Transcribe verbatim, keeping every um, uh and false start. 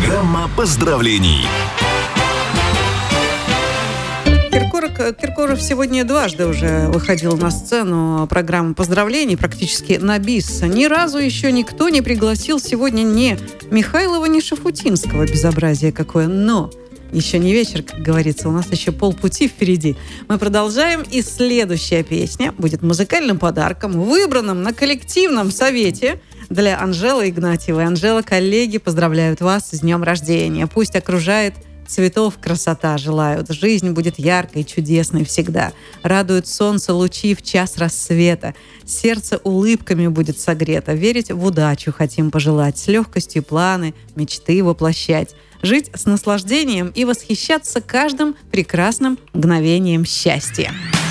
Программа поздравлений. Киркоров, Киркоров сегодня дважды уже выходил на сцену программы поздравлений, практически на бис. Ни разу еще никто не пригласил сегодня ни Михайлова, ни Шафутинского. Безобразие какое. Но еще не вечер, как говорится, у нас еще полпути впереди. Мы продолжаем, и следующая песня будет музыкальным подарком, выбранным на коллективном совете для Анжелы Игнатьевой. Анжела, коллеги поздравляют вас с днем рождения. Пусть окружает цветов красота, желают. Жизнь будет яркой, чудесной всегда. Радует солнце лучи в час рассвета. Сердце улыбками будет согрето. Верить в удачу хотим пожелать. С легкостью планы, мечты воплощать. Жить с наслаждением и восхищаться каждым прекрасным мгновением счастья.